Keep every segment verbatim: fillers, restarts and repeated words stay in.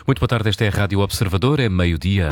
Muito boa tarde, esta é a Rádio Observador, é meio-dia.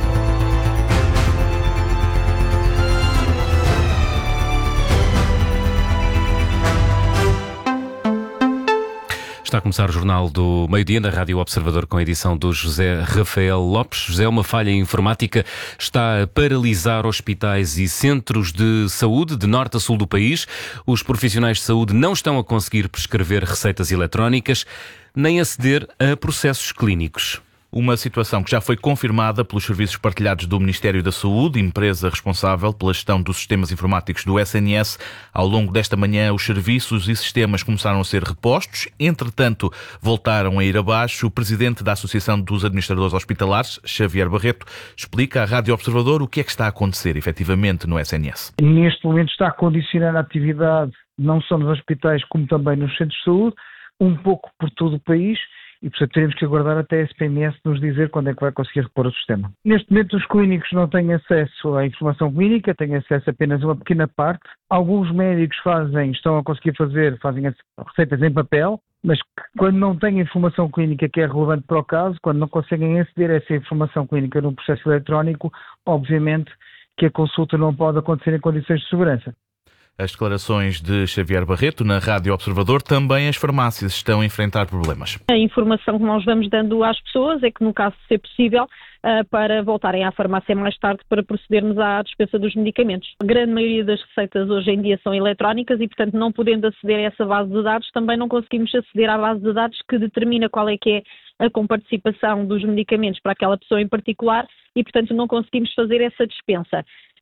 Está a começar o Jornal do Meio-Dia na Rádio Observador com a edição do José Rafael Lopes. José, uma falha informática está a paralisar hospitais e centros de saúde de norte a sul do país. Os profissionais de saúde não estão a conseguir prescrever receitas eletrónicas nem aceder a processos clínicos. Uma situação que já foi confirmada pelos serviços partilhados do Ministério da Saúde, empresa responsável pela gestão dos sistemas informáticos do S N S. Ao longo desta manhã, os serviços e sistemas começaram a ser repostos. Entretanto, voltaram a ir abaixo. O presidente da Associação dos Administradores Hospitalares, Xavier Barreto, explica à Rádio Observador o que é que está a acontecer, efetivamente, no S N S. Neste momento está a condicionar a atividade, não só nos hospitais, como também nos centros de saúde, um pouco por todo o país. E, portanto, teremos que aguardar até a S P M S nos dizer quando é que vai conseguir repor o sistema. Neste momento, os clínicos não têm acesso à informação clínica, têm acesso apenas a uma pequena parte. Alguns médicos fazem, estão a conseguir fazer, fazem as receitas em papel, mas quando não têm informação clínica que é relevante para o caso, quando não conseguem aceder a essa informação clínica num processo eletrónico, obviamente que a consulta não pode acontecer em condições de segurança. As declarações de Xavier Barreto na Rádio Observador. Também as farmácias estão a enfrentar problemas. A informação que nós vamos dando às pessoas é que, no caso de ser possível, para voltarem à farmácia mais tarde para procedermos à dispensa dos medicamentos. A grande maioria das receitas hoje em dia são eletrónicas e, portanto, não podendo aceder a essa base de dados, também não conseguimos aceder à base de dados que determina qual é que é a comparticipação dos medicamentos para aquela pessoa em particular e, portanto, não conseguimos fazer essa dispensa.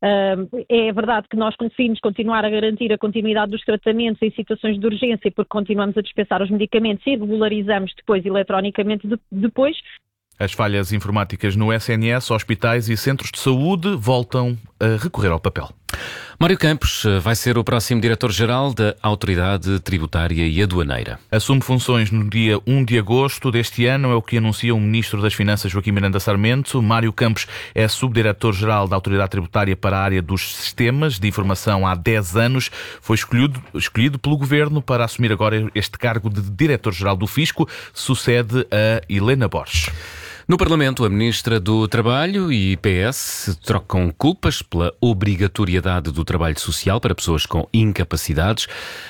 Uh, é verdade que nós conseguimos continuar a garantir a continuidade dos tratamentos em situações de urgência porque continuamos a dispensar os medicamentos e regularizamos depois eletronicamente de, depois. As falhas informáticas no S N S, hospitais e centros de saúde voltam a recorrer ao papel. Mário Campos vai ser o próximo diretor-geral da Autoridade Tributária e Aduaneira. Assume funções no dia um de agosto deste ano, é o que anuncia o Ministro das Finanças, Joaquim Miranda Sarmento. Mário Campos é subdiretor-geral da Autoridade Tributária para a área dos sistemas de informação há dez anos. Foi escolhido, escolhido pelo Governo para assumir agora este cargo de diretor-geral do Fisco. Sucede a Helena Borges. No Parlamento, a Ministra do Trabalho e P S trocam culpas pela obrigatoriedade do trabalho social para pessoas com incapacidades.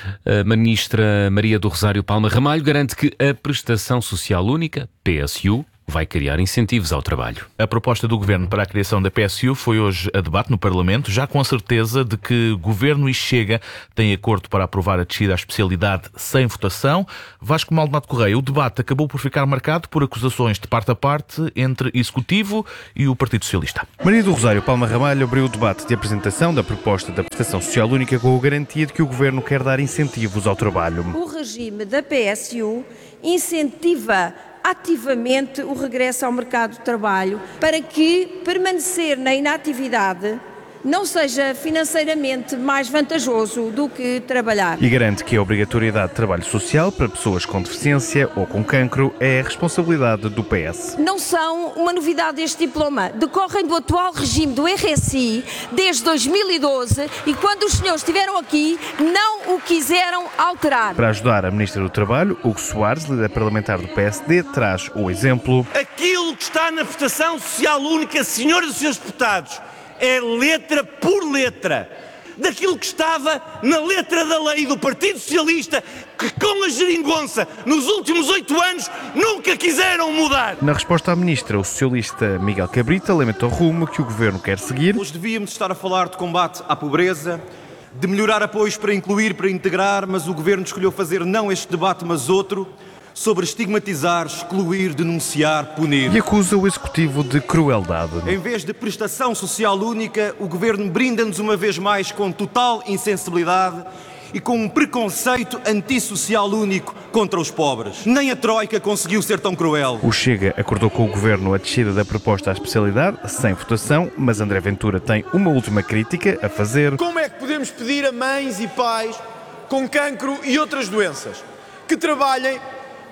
A Ministra Maria do Rosário Palma Ramalho garante que a Prestação Social Única, P S U, vai criar incentivos ao trabalho. A proposta do Governo para a criação da P S U foi hoje a debate no Parlamento, já com a certeza de que Governo e Chega têm acordo para aprovar a descida à especialidade sem votação. Vasco Maldonado Correia, o debate acabou por ficar marcado por acusações de parte a parte entre Executivo e o Partido Socialista. Maria do Rosário Palma Ramalho abriu o debate de apresentação da proposta da Prestação Social Única com a garantia de que o Governo quer dar incentivos ao trabalho. O regime da P S U incentiva ativamente o regresso ao mercado de trabalho para que permanecer na inatividade não seja financeiramente mais vantajoso do que trabalhar. E garante que a obrigatoriedade de trabalho social para pessoas com deficiência ou com cancro é a responsabilidade do P S. Não são uma novidade este diploma. Decorrem do atual regime do R S I desde dois mil e doze e quando os senhores estiveram aqui não o quiseram alterar. Para ajudar a Ministra do Trabalho, Hugo Soares, líder parlamentar do P S D, traz o exemplo. Aquilo que está na Prestação Social Única, senhoras e senhores deputados, é letra por letra daquilo que estava na letra da lei do Partido Socialista, que com a geringonça nos últimos oito anos nunca quiseram mudar. Na resposta à Ministra, o socialista Miguel Cabrita lamenta o rumo que o Governo quer seguir. Hoje devíamos estar a falar de combate à pobreza, de melhorar apoios para incluir, para integrar, mas o Governo escolheu fazer não este debate, mas outro, sobre estigmatizar, excluir, denunciar, punir. E acusa o Executivo de crueldade. Em vez de prestação social única, o Governo brinda-nos uma vez mais com total insensibilidade e com um preconceito antissocial único contra os pobres. Nem a Troika conseguiu ser tão cruel. O Chega acordou com o Governo a descida da proposta à especialidade, sem votação, mas André Ventura tem uma última crítica a fazer. Como é que podemos pedir a mães e pais com cancro e outras doenças que trabalhem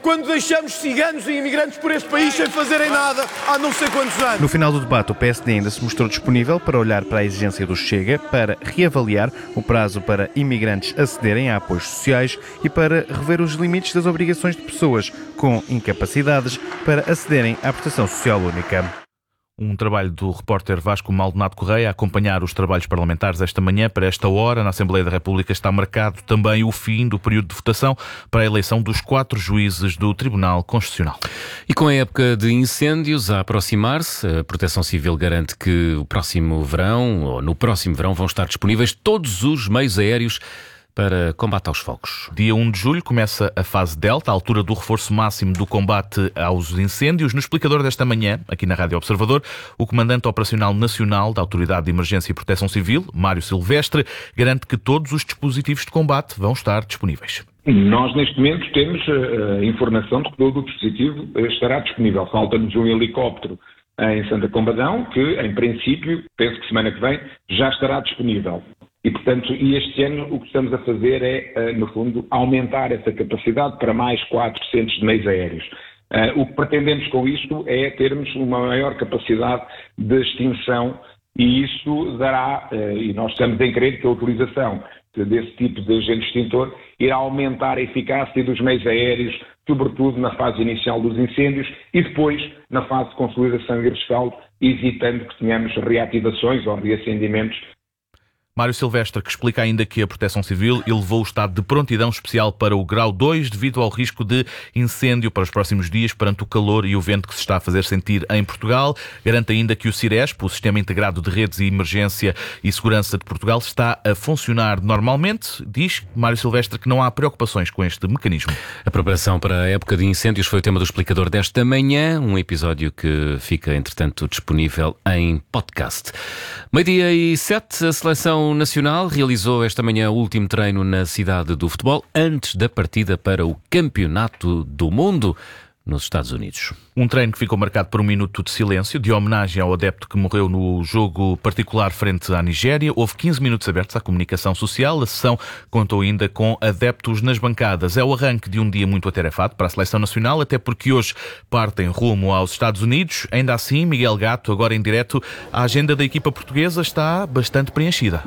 quando deixamos ciganos e imigrantes por este país sem fazerem nada há não sei quantos anos. No final do debate, o P S D ainda se mostrou disponível para olhar para a exigência do Chega, para reavaliar o prazo para imigrantes acederem a apoios sociais e para rever os limites das obrigações de pessoas com incapacidades para acederem à prestação social única. Um trabalho do repórter Vasco Maldonado Correia a acompanhar os trabalhos parlamentares esta manhã. Para esta hora, na Assembleia da República, está marcado também o fim do período de votação para a eleição dos quatro juízes do Tribunal Constitucional. E com a época de incêndios a aproximar-se, a Proteção Civil garante que o próximo verão, ou no próximo verão, vão estar disponíveis todos os meios aéreos para combate aos fogos. Dia um de julho começa a fase Delta, a altura do reforço máximo do combate aos incêndios. No explicador desta manhã, aqui na Rádio Observador, o Comandante Operacional Nacional da Autoridade de Emergência e Proteção Civil, Mário Silvestre, garante que todos os dispositivos de combate vão estar disponíveis. Nós, neste momento, temos a informação de que todo o dispositivo estará disponível. Falta-nos um helicóptero em Santa Combadão, que, em princípio, penso que semana que vem, já estará disponível. E, portanto, e este ano o que estamos a fazer é, no fundo, aumentar essa capacidade para mais quatro centros de meios aéreos. O que pretendemos com isto é termos uma maior capacidade de extinção e isso dará, e nós estamos em crer que a utilização desse tipo de agente extintor irá aumentar a eficácia dos meios aéreos, sobretudo na fase inicial dos incêndios e depois na fase de consolidação e rescaldo, evitando que tenhamos reativações ou reacendimentos. Mário Silvestre, que explica ainda que a Proteção Civil elevou o estado de prontidão especial para o grau dois devido ao risco de incêndio para os próximos dias perante o calor e o vento que se está a fazer sentir em Portugal. Garante ainda que o CIRESP, o Sistema Integrado de Redes e Emergência e Segurança de Portugal, está a funcionar normalmente. Diz Mário Silvestre que não há preocupações com este mecanismo. A preparação para a época de incêndios foi o tema do explicador desta manhã, um episódio que fica, entretanto, disponível em podcast. Meio-dia e sete, a Seleção Nacional realizou esta manhã o último treino na cidade do futebol antes da partida para o Campeonato do Mundo nos Estados Unidos. Um treino que ficou marcado por um minuto de silêncio, de homenagem ao adepto que morreu no jogo particular frente à Nigéria. Houve quinze minutos abertos à comunicação social. A sessão contou ainda com adeptos nas bancadas. É o arranque de um dia muito atarefado para a Seleção Nacional, até porque hoje partem rumo aos Estados Unidos. Ainda assim, Miguel Gato, agora em direto, a agenda da equipa portuguesa está bastante preenchida.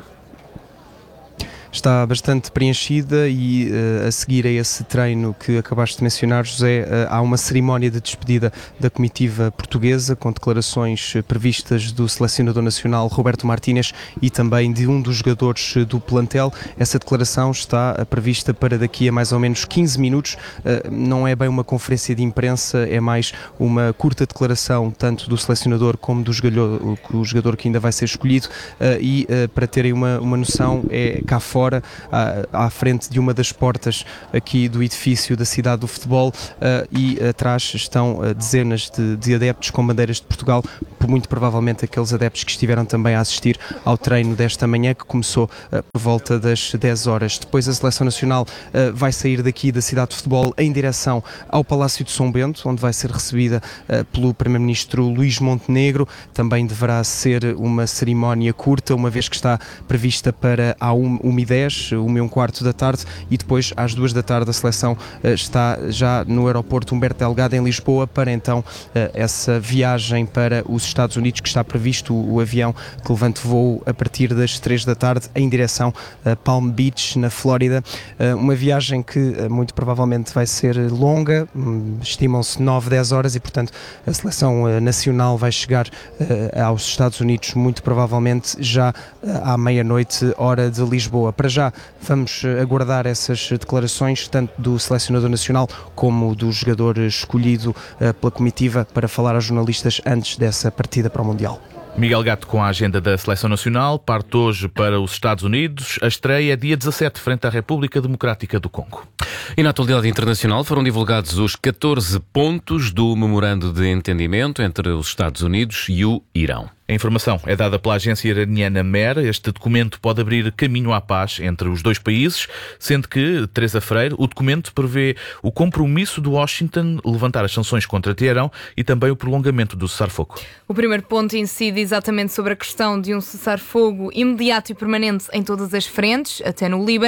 Está bastante preenchida e uh, a seguir a esse treino que acabaste de mencionar, José, uh, há uma cerimónia de despedida da comitiva portuguesa com declarações previstas do selecionador nacional Roberto Martínez e também de um dos jogadores do plantel. Essa declaração está prevista para daqui a mais ou menos quinze minutos. Uh, não é bem uma conferência de imprensa, é mais uma curta declaração tanto do selecionador como do jogador, o jogador que ainda vai ser escolhido uh, e uh, para terem uma, uma noção, é cá fora À, à frente de uma das portas aqui do edifício da cidade do futebol uh, e atrás estão uh, dezenas de, de adeptos com bandeiras de Portugal, por muito provavelmente aqueles adeptos que estiveram também a assistir ao treino desta manhã, que começou uh, por volta das dez horas. Depois a Seleção Nacional uh, vai sair daqui da cidade de futebol em direção ao Palácio de São Bento, onde vai ser recebida uh, pelo Primeiro-Ministro Luís Montenegro. Também deverá ser uma cerimónia curta, uma vez que está prevista para a uma e dez, uma e um quarto da tarde, e depois às duas da tarde a seleção uh, está já no aeroporto Humberto Delgado em Lisboa para então uh, essa viagem para os Estados Unidos, que está previsto o, o avião que levante voo a partir das três da tarde em direção a Palm Beach, na Flórida. Uh, uma viagem que uh, muito provavelmente vai ser longa, um, estimam-se nove, dez horas, e portanto a seleção uh, nacional vai chegar uh, aos Estados Unidos muito provavelmente já uh, à meia-noite, hora de Lisboa. Para já vamos aguardar essas declarações tanto do selecionador nacional como do jogador escolhido uh, pela comitiva para falar aos jornalistas antes dessa partida para o Mundial. Miguel Gato com a agenda da Seleção Nacional, parte hoje para os Estados Unidos. A estreia é dia dezassete, frente à República Democrática do Congo. E na atualidade internacional foram divulgados os catorze pontos do memorando de entendimento entre os Estados Unidos e o Irão. A informação é dada pela agência iraniana M E R. Este documento pode abrir caminho à paz entre os dois países, sendo que, Teresa Freire, o documento prevê o compromisso de Washington levantar as sanções contra Teherão e também o prolongamento do cessar-fogo. O primeiro ponto incide exatamente sobre a questão de um cessar-fogo imediato e permanente em todas as frentes, até no Líbano.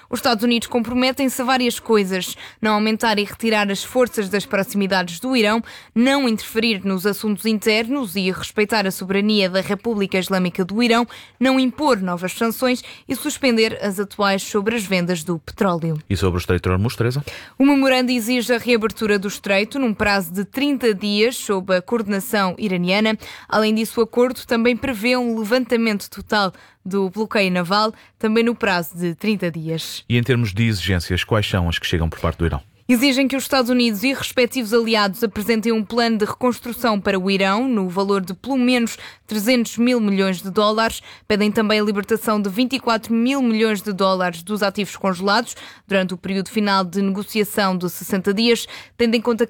Os Estados Unidos comprometem-se a várias coisas: não aumentar e retirar as forças das proximidades do Irão, não interferir nos assuntos internos e respeitar a soberania da República Islâmica do Irão, não impor novas sanções e suspender as atuais sobre as vendas do petróleo. E sobre o Estreito de Hormuz, Teresa? O memorando exige a reabertura do Estreito num prazo de trinta dias sob a coordenação iraniana. Além disso, o acordo também prevê um levantamento total do bloqueio naval, também no prazo de trinta dias. E em termos de exigências, quais são as que chegam por parte do Irão? Exigem que os Estados Unidos e respectivos aliados apresentem um plano de reconstrução para o Irão, no valor de pelo menos trezentos mil milhões de dólares. Pedem também a libertação de vinte e quatro mil milhões de dólares dos ativos congelados durante o período final de negociação de sessenta dias, tendo em conta que